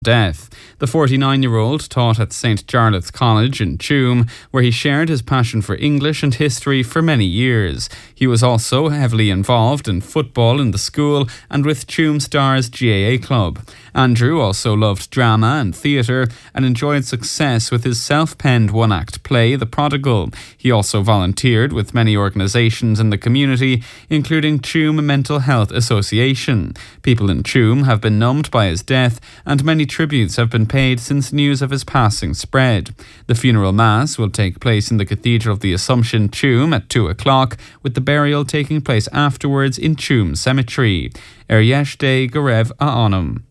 death. The 49-year-old taught at St Jarlath's College in Tuam, where he shared his passion for English and history for many years. He was also heavily involved in football in the school and with Tuam Stars GAA club. Andrew also loved drama and theatre and enjoyed success with his self-penned one-act play, The Prodigal. He also volunteered with many organisations in the community, including Tuam Mental Health Association. People in Tuam have been numbed by his death, and many tributes have been paid since news of his passing spread. The funeral mass will take place in the Cathedral of the Assumption, Tuam, at 2 o'clock, with the burial taking place afterwards in Tuam Cemetery. Yesterday, Garev Aanum.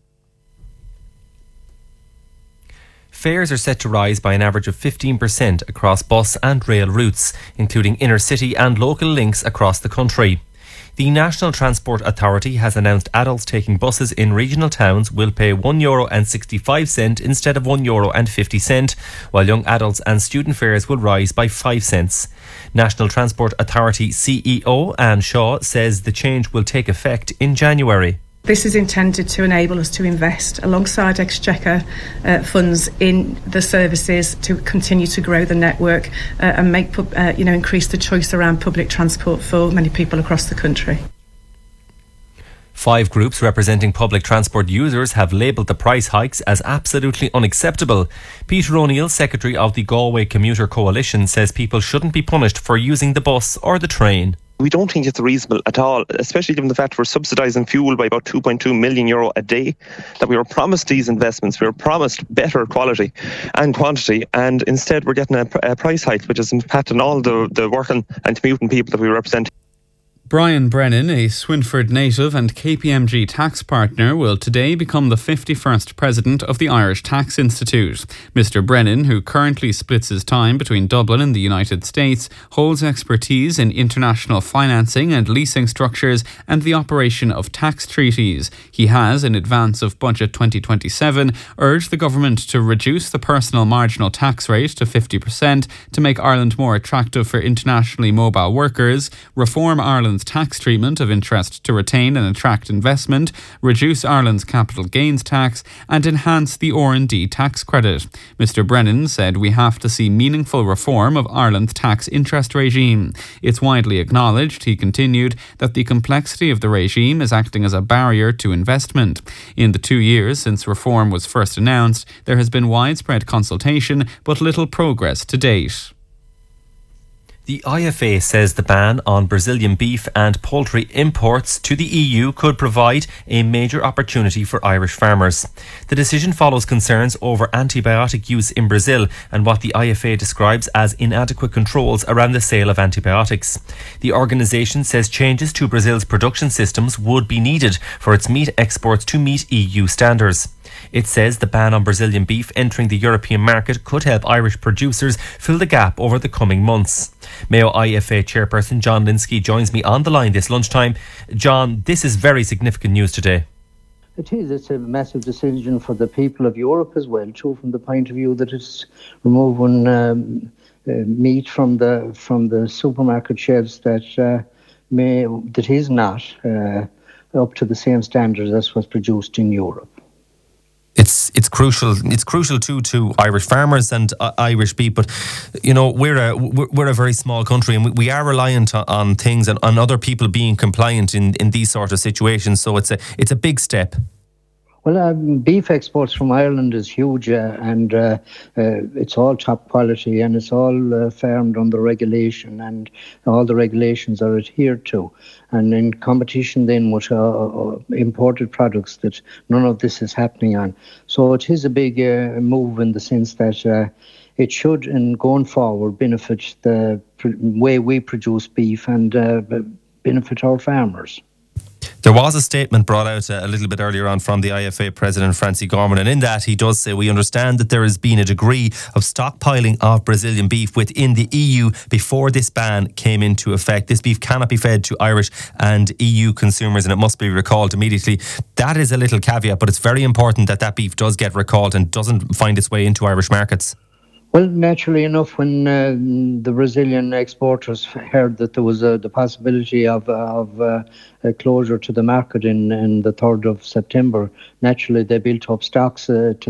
Fares are set to rise by an average of 15% across bus and rail routes, including inner city and local links across the country. The National Transport Authority has announced adults taking buses in regional towns will pay €1.65 instead of €1.50, while young adults and student fares will rise by 5 cents. National Transport Authority CEO Anne Shaw says the change will take effect in January. This is intended to enable us to invest alongside Exchequer funds in the services to continue to grow the network and make increase the choice around public transport for many people across the country. 5 groups representing public transport users have labelled the price hikes as absolutely unacceptable. Peter O'Neill, secretary of the Galway Commuter Coalition, says people shouldn't be punished for using the bus or the train. We don't think it's reasonable at all, especially given the fact we're subsidising fuel by about €2.2 million a day, that we were promised these investments, we were promised better quality and quantity, and instead we're getting a price hike which is impacting all the working and commuting people that we represent. Brian Brennan, a Swinford native and KPMG tax partner, will today become the 51st president of the Irish Tax Institute. Mr. Brennan, who currently splits his time between Dublin and the United States, holds expertise in international financing and leasing structures and the operation of tax treaties. He has, in advance of Budget 2027, urged the government to reduce the personal marginal tax rate to 50% to make Ireland more attractive for internationally mobile workers, reform Ireland's tax treatment of interest to retain and attract investment, reduce Ireland's capital gains tax and enhance the R&D tax credit. Mr. Brennan said we have to see meaningful reform of Ireland's tax interest regime. It's widely acknowledged, he continued, that the complexity of the regime is acting as a barrier to investment. In the 2 years since reform was first announced, there has been widespread consultation but little progress to date. The IFA says the ban on Brazilian beef and poultry imports to the EU could provide a major opportunity for Irish farmers. The decision follows concerns over antibiotic use in Brazil and what the IFA describes as inadequate controls around the sale of antibiotics. The organisation says changes to Brazil's production systems would be needed for its meat exports to meet EU standards. It says the ban on Brazilian beef entering the European market could help Irish producers fill the gap over the coming months. Mayo IFA chairperson John Linsky joins me on the line this lunchtime. John, this is very significant news today. It is. It's a massive decision for the people of Europe as well, too, from the point of view that it's removing meat from the supermarket shelves that is not up to the same standards as was produced in Europe. It's crucial. It's crucial too to Irish farmers and Irish people. You know, we're a very small country, and we are reliant on things and on other people being compliant in these sort of situations. So it's a big step. Well, beef exports from Ireland is huge, and it's all top quality, and it's all farmed under regulation, and all the regulations are adhered to. And in competition then with imported products, that none of this is happening on. So it is a big move in the sense that it should, in going forward, benefit the way we produce beef and benefit our farmers. There was a statement brought out a little bit earlier on from the IFA President, Francie Gorman, and in that he does say, we understand that there has been a degree of stockpiling of Brazilian beef within the EU before this ban came into effect. This beef cannot be fed to Irish and EU consumers, and it must be recalled immediately. That is a little caveat, but it's very important that that beef does get recalled and doesn't find its way into Irish markets. Well, naturally enough, when the Brazilian exporters heard that there was the possibility of a closure to the market in the 3rd of September, naturally they built up stocks to